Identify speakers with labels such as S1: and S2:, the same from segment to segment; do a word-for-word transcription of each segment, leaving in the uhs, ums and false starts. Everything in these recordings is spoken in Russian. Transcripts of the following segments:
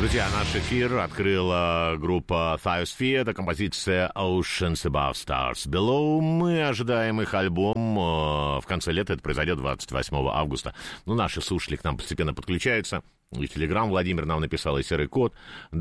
S1: Друзья, наш эфир открыла группа Thiosphere. Это композиция Oceans Above Stars Below. Мы ожидаем их альбом в конце лета. Это произойдет двадцать восьмого августа. Ну, наши слушатели к нам постепенно подключаются. И Телеграм Владимир нам написал, и Серый Кот.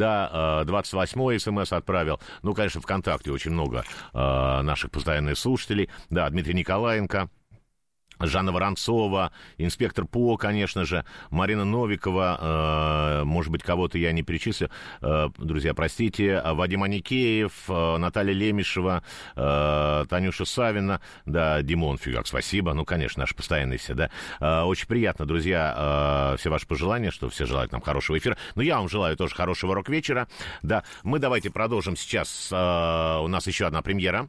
S1: Да, двадцать восьмой смс отправил. Ну, конечно, ВКонтакте очень много наших постоянных слушателей. Да, Дмитрий Николаенко, Жанна Воронцова, инспектор ПО, конечно же, Марина Новикова, э, может быть, кого-то я не перечислю, э, друзья, простите, Вадим Аникеев, э, Наталья Лемешева, э, Танюша Савина, да, Димон Фигак, спасибо, ну, конечно, наши постоянные все, да, э, очень приятно, друзья, э, все ваши пожелания, что все желают нам хорошего эфира, но я вам желаю тоже хорошего рок-вечера, да, мы давайте продолжим сейчас, э, у нас еще одна премьера.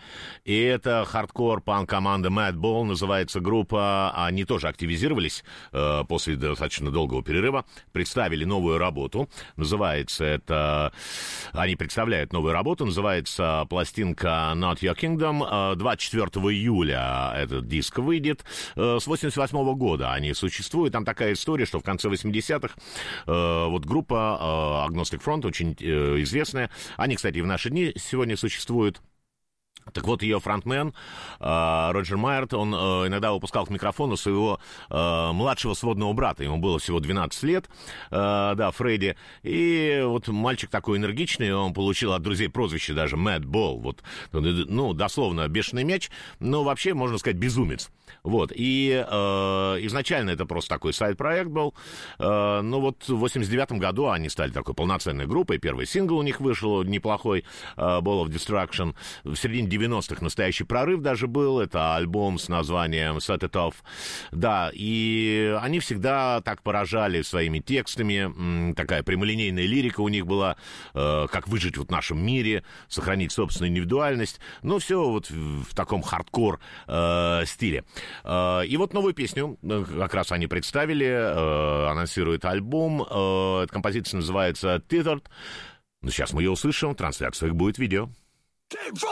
S1: И это хардкор-панк-команда Madball, называется группа. Они тоже активизировались э, после достаточно долгого перерыва, представили новую работу. Называется это... Они представляют новую работу, называется пластинка Not Your Kingdom. двадцать четвёртого июля этот диск выйдет. Э, с восемьдесят восьмого года они существуют. Там такая история, что в конце восьмидесятых э, вот группа э, Agnostic Front, очень э, известная. Они, кстати, в наши дни сегодня существуют. Так вот, ее фронтмен э, Роджер Майерт, он э, иногда выпускал к микрофону своего э, младшего сводного брата. Ему было всего двенадцать лет, э, да, Фредди. И вот мальчик такой энергичный, он получил от друзей прозвище даже Madball. Вот, ну, дословно, бешеный мяч, но вообще, можно сказать, безумец. Вот, и э, изначально это просто такой сайд-проект был. Э, но вот в восемьдесят девятом году они стали такой полноценной группой. Первый сингл у них вышел неплохой, э, Ball of Destruction. В середине девяностых настоящий прорыв даже был. Это альбом с названием Set It Off. Да, и они всегда так поражали своими текстами. Такая прямолинейная лирика у них была. Как выжить вот в нашем мире, сохранить собственную индивидуальность. Ну, все вот в таком хардкор э, стиле. И вот новую песню как раз они представили. Э, анонсируют альбом. Э, эта композиция называется Tethered. Ну, сейчас мы ее услышим. В трансляциях будет видео.